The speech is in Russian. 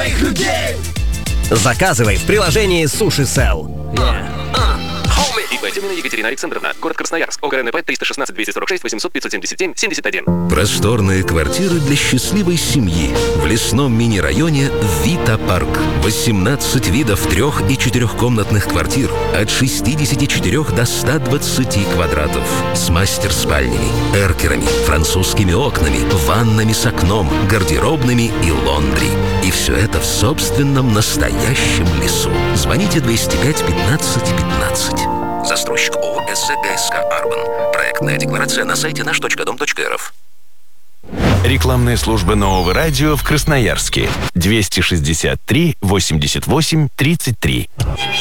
своих людей. Заказывай в приложении Суши Сел. ИП Тюмина Екатерина Александровна. Город Красноярск. ОКРНП 316 246 800 577 71. Просторные квартиры для счастливой семьи в лесном мини-районе Вита Парк. 18 видов 3- и 4-комнатных квартир от 64 до 120 квадратов. С мастер-спальнями, эркерами, французскими окнами, ваннами с окном, гардеробными и лондри. И все это в собственном настоящем лесу. Звоните 205 15 15. Застройщик ООО СГСК «Арбан». Проектная декларация на сайте наш.дом.рф. Рекламная служба Нового радио в Красноярске. 263 88 33.